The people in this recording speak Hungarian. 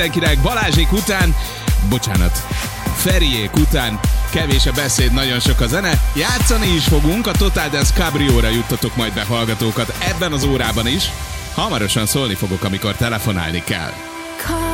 Mindenkinek Balázsék után, bocsánat, Feriék után kevés a beszéd, nagyon sok a zene. Játszani is fogunk, a Total Dance Cabrióra juttatok majd be hallgatókat ebben az órában is. Hamarosan szólni fogok, amikor telefonálni kell.